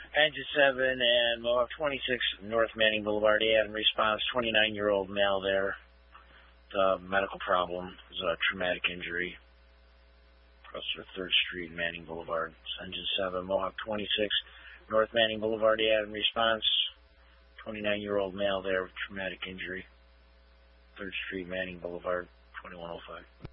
Engine 7 and Mohawk 26 North Manning Boulevard. Adam response, 29-year-old male there. The medical problem is a traumatic injury. Across 3rd Street, Manning Boulevard. Engine 7, Mohawk 26 North Manning Boulevard. Adam response, 29-year-old male there with traumatic injury. 3rd Street, Manning Boulevard, 2105.